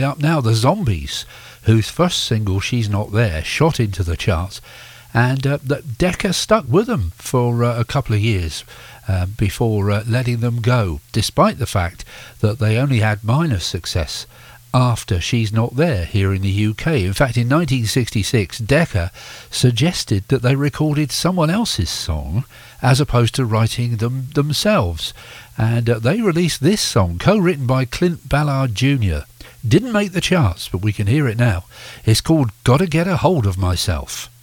up now, the Zombies, whose first single, She's Not There, shot into the charts, and Decca stuck with them for a couple of years before letting them go, despite the fact that they only had minor success after She's Not There here in the UK. In fact, in 1966, Decca suggested that they recorded someone else's song as opposed to writing them themselves, and they released this song, co-written by Clint Ballard Jr. Didn't make the charts, but we can hear it now. It's called Gotta Get a Hold of Myself.